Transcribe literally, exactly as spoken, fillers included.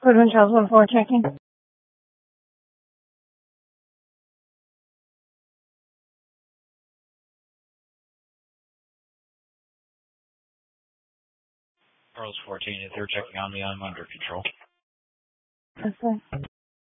Goodwin Charles one four checking. Charles fourteen, if they're checking on me, I'm under control. Okay.